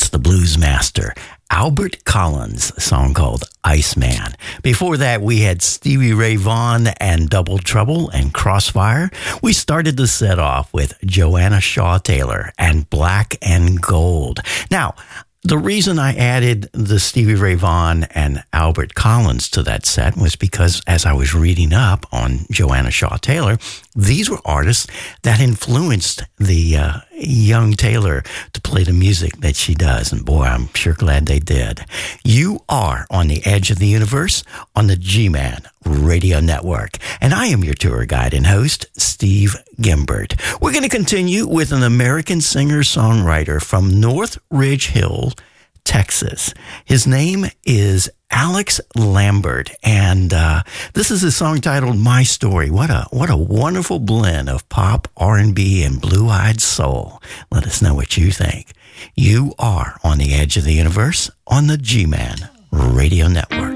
That's the blues master, Albert Collins, a song called Iceman. Before that, we had Stevie Ray Vaughan and Double Trouble and Crossfire. We started the set off with Joanna Shaw Taylor and Black and Gold. Now, the reason I added the Stevie Ray Vaughan and Albert Collins to that set was because as I was reading up on Joanna Shaw Taylor, these were artists that influenced the young Taylor to play the music that she does. And boy, I'm sure glad they did. You are on the Edge of the Universe on the G-Man Radio Network. And I am your tour guide and host, Steve Gimbert. We're going to continue with an American singer-songwriter from North Ridge Hill, Texas. His name is Alex Lambert, and this is a song titled My Story. What a wonderful blend of pop, R&B, and blue-eyed soul. Let us know what you think. You are on the Edge of the Universe on the G-Man Radio Network.